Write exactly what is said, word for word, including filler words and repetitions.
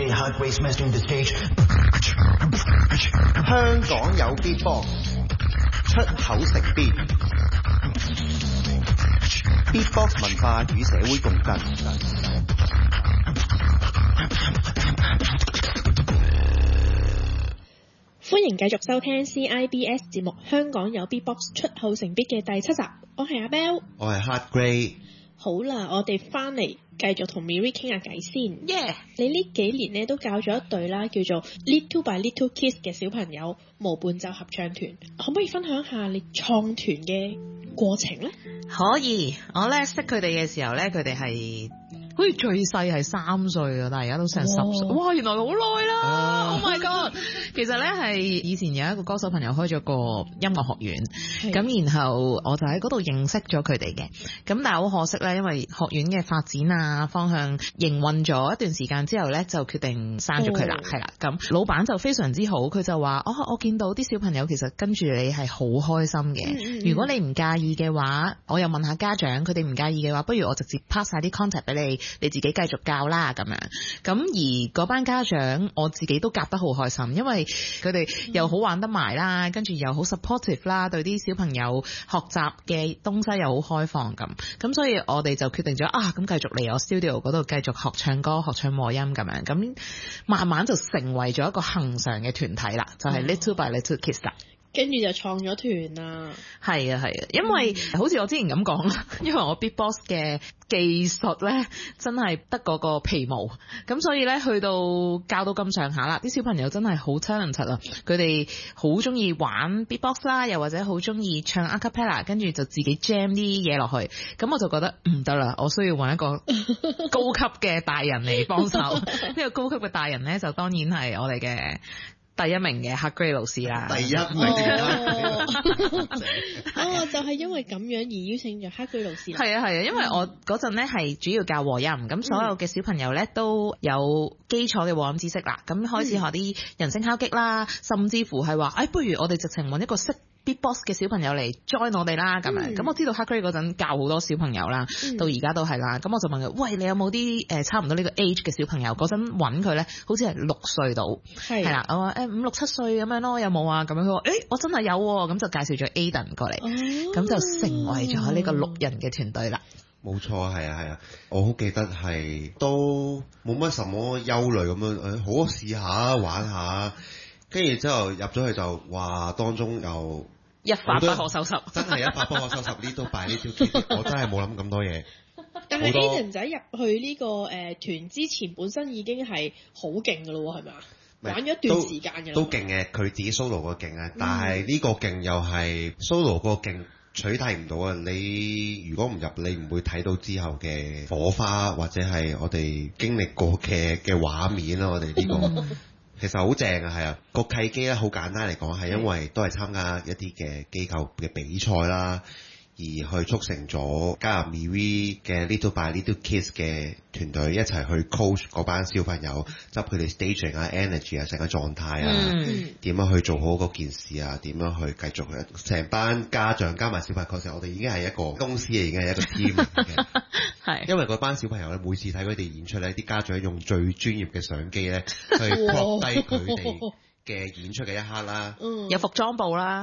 香港有 Beatbox， 出口成邊 Beatbox 文化與社會共振。 歡迎繼續收聽 C I B S 節目《香港有 Beatbox 出口成必》嘅第七集，我係阿 Bell， 我係 Hard Grey。 好啦，我哋翻嚟繼續同 Miri 傾下偈先。 耶！ 你呢幾年咧都教咗一隊啦，叫做 Little by Little Kids 嘅小朋友無伴奏合唱團，可唔可以分享下你創團嘅過程呢？ 可以，我咧識佢哋嘅時候咧，佢哋係好似最細係三歲啊，但係而家都成十歲。哇！原來好耐啦 ！Oh my god！其實咧係以前有一個歌手朋友開咗個音樂學院，咁然後我就喺嗰度認識咗佢哋嘅。咁但係好可惜咧，因為學院嘅發展啊方向營運咗一段時間之後咧，就決定刪咗佢啦，係啦。咁老闆就非常之好，佢就話：哦，我見到啲小朋友其實跟住你係好開心嘅。嗯嗯嗯，如果你唔介意嘅話，我又問下家長，佢哋唔介意嘅話，不如我直接 pass 晒啲 contact 俾你，你自己繼續教啦咁樣。咁而嗰班家長，我自己都夾得好開心，因為佢哋又好玩得埋啦，跟住又好 supportive 啦，對啲小朋友學習嘅東西又好開放咁。咁所以我哋就決定咗啊，咁繼續嚟我 studio 嗰度繼續學唱歌、學唱和音咁樣。咁慢慢就成為咗一個恆常嘅團體啦，就係、是、Little by Little Kids 啦。 跟住就創咗團啦。 係啊係啊，因為、嗯、好似我之前咁講啦，因為我 Beatbox 嘅技術咧真係得嗰個皮毛，咁所以咧去到教到咁上下啦，啲小朋友真係好 talented 啊！佢哋好中意玩 Beatbox 啦，又或者好中意唱 a cappella， 跟住就自己 jam 啲嘢落去。咁我就覺得唔得啦，我需要揾一個高級嘅大人嚟幫手。呢個高級嘅大人咧，就當然係我哋嘅第一名嘅 Hard Grey 老師啦， 第一名哦，哦就係、是、因為咁樣而邀請咗 Hard Grey 老師。 係啊係啊，因為我嗰陣咧係主要教和音，咁、嗯、所有嘅小朋友咧都有基礎嘅和音知識啦，咁開始學啲人聲敲擊啦，嗯、甚至乎係話，誒不如我哋直情揾一個識Beatbox 嘅小朋友嚟 join 我哋啦咁樣。咁、嗯、我知道 Hard Grey 嗰陣教好多小朋友啦，嗯、到而家都係啦。咁我就問佢：喂，你有冇啲誒差唔多呢個 age 嘅小朋友？嗰陣揾佢咧，好似係六歲到，係啦。我話誒五六七歲咁樣咯，有冇啊？咁樣佢話：誒、欸、我真係有喎。咁就介紹咗 Aiden 過嚟，咁、哦、就成為咗呢個六人嘅團隊啦。 冇錯，係啊係啊，我好記得係都冇乜什麼憂慮咁樣，誒好試下玩下，跟住之後入咗去就話當中又一發不可收拾， 真係一發不可收拾。呢都擺呢條橋，我真係冇諗咁多嘢。 但係 Aiden 仔入去呢、這個誒、呃、團之前，本身已經係好勁㗎咯喎，係咪啊？玩咗一段時間嘅都勁嘅，佢自己 solo 個勁啊，但係呢個勁又係 solo 個勁取替唔到啊！你如果唔入，你唔會睇到之後嘅火花，或者係我哋經歷過嘅嘅畫面啦。我哋呢、這個其實好正啊，係啊，個契機咧好簡單嚟講，係因為都係參加一啲嘅機構嘅比賽啦，而去促成咗加入 Miri 嘅 Little by Little Kids 嘅團隊一齊去 coach 嗰班小朋友，執佢哋 staging 啊、energy 啊、成個狀態啊，點、嗯、樣去做好嗰件事啊，點樣去繼續去成班家長加埋小朋友嗰時候，我哋已經係一個公司，已經係一個 team 嘅。係，因為嗰班小朋友咧，每次睇佢哋演出咧，啲家長用最專業嘅相機咧去 crop 低佢哋嘅演出嘅一刻啦， 有服裝部啦。